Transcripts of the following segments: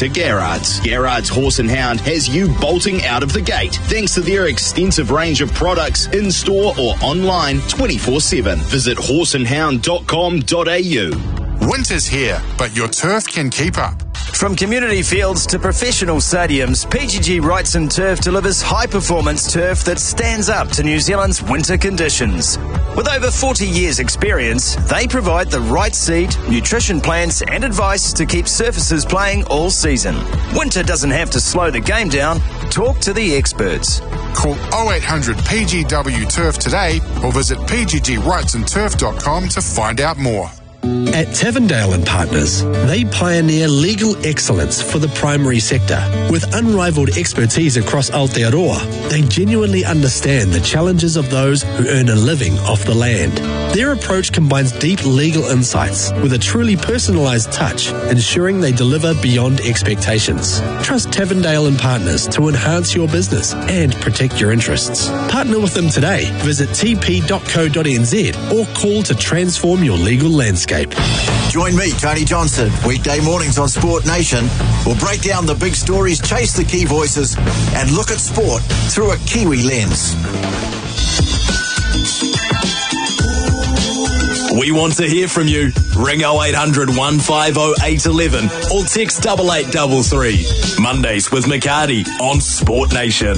to Garrard's. Garrard's Horse and Hound has you bolting out of the gate thanks to their extensive range of products in-store or online 24/7. Visit horseandhound.com.au. Winter's here, but your turf can keep up. From community fields to professional stadiums, PGG Wrightson Turf delivers high-performance turf that stands up to New Zealand's winter conditions. With over 40 years' experience, they provide the right seed, nutrition plans and advice to keep surfaces playing all season. Winter doesn't have to slow the game down. Talk to the experts. Call 0800 PGW Turf today or visit pggwrightsonturf.com to find out more. At Tavendale and Partners, they pioneer legal excellence for the primary sector. With unrivaled expertise across Aotearoa, they genuinely understand the challenges of those who earn a living off the land. Their approach combines deep legal insights with a truly personalised touch, ensuring they deliver beyond expectations. Trust Tavendale and Partners to enhance your business and protect your interests. Partner with them today. Visit tp.co.nz or call to transform your legal landscape. Join me, Tony Johnson, weekday mornings on Sport Nation. We'll break down the big stories, chase the key voices, and look at sport through a Kiwi lens. We want to hear from you. Ring 0800 150 811 or text 8833. Mondays with McCarty on Sport Nation.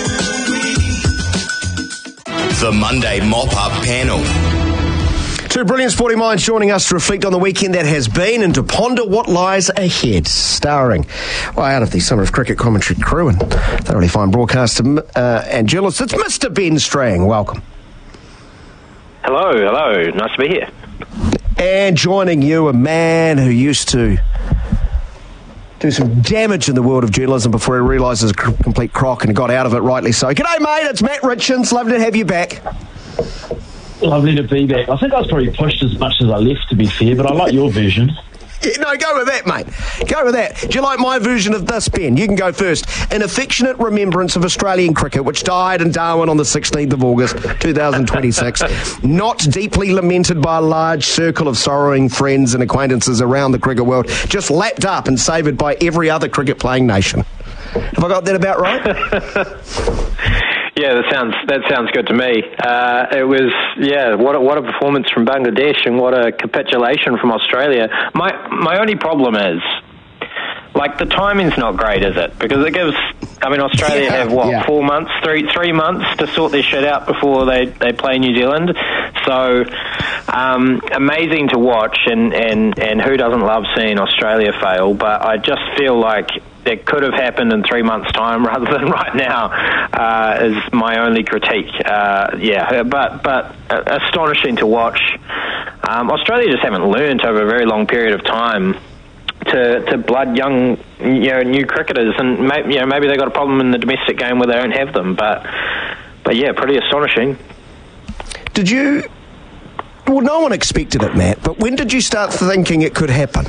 The Monday Mop-Up Panel. Two brilliant sporting minds joining us to reflect on the weekend that has been and to ponder what lies ahead. Starring, out of the Summer of Cricket commentary crew and thoroughly fine broadcaster and journalist, it's Mr. Ben Strang. Welcome. Hello. Nice to be here. And joining you, a man who used to do some damage in the world of journalism before he realised it was a complete crock and got out of it, rightly so. G'day, mate. It's Matt Richards. Lovely to have you back. Lovely to be back. I think I was probably pushed as much as I left, to be fair, but I like your version. Yeah, no, go with that, mate. Go with that. Do you like my version of this, Ben? You can go first. In affectionate remembrance of Australian cricket, which died in Darwin on the 16th of August, 2026, not deeply lamented by a large circle of sorrowing friends and acquaintances around the cricket world, just lapped up and savoured by every other cricket-playing nation. Have I got that about right? Yeah, that sounds good to me. It was, what a performance from Bangladesh and what a capitulation from Australia. My only problem is, the timing's not great, is it? Because it gives, Australia have 4 months, three months to sort their shit out before they play New Zealand. So, amazing to watch, and who doesn't love seeing Australia fail? But I just feel like it could have happened in 3 months' time rather than right now, is my only critique. But astonishing to watch. Australia just haven't learned over a very long period of time to blood young, new cricketers, and maybe they got a problem in the domestic game where they don't have them. But yeah, pretty astonishing. Did you? Well, no one expected it, Matt. But when did you start thinking it could happen?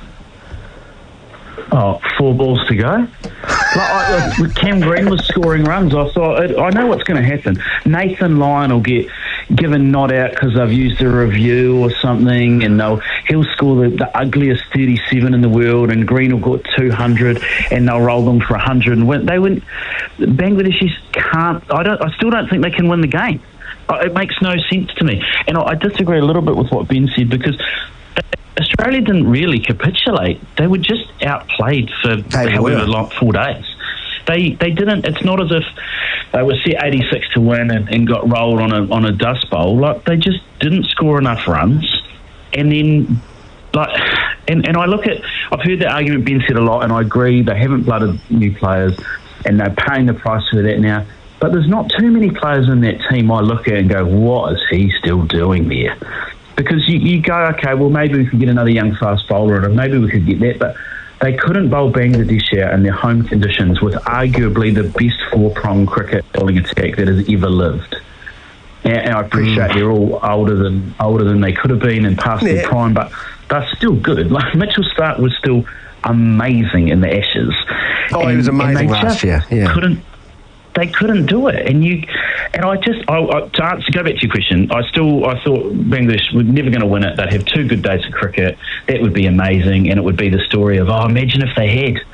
4 balls to go. Cam Green was scoring runs. I thought, I know what's going to happen. Nathan Lyon will get given not out because they've used a review or something, and he'll score the ugliest 37 in the world, and Green will get 200, and they'll roll them for 100 and win. They win. Bangladeshis can't. I still don't think they can win the game. It makes no sense to me, and I disagree a little bit with what Ben said, because Australia didn't really capitulate. They were just outplayed for 4 days. They didn't. It's not as if they were set 86 to win and got rolled on a dust bowl. They just didn't score enough runs, and then and I look at. I've heard that argument Ben said a lot, and I agree. They haven't blooded new players, and they're paying the price for that now. But there's not too many players in that team I look at and go, what is he still doing there? Because you go, okay, well, maybe we could get another young fast bowler, and maybe we could get that, but they couldn't bowl Bangladesh out in their home conditions with arguably the best 4-pronged cricket bowling attack that has ever lived. And I appreciate they're all older than they could have been and past their prime, but they're still good. Mitchell Starc was still amazing in the Ashes. He was amazing last year. Yeah. They couldn't do it, to go back to your question, I thought Bangladesh were never going to win it. They'd have 2 good days of cricket. That would be amazing, and it would be the story of, imagine if they had.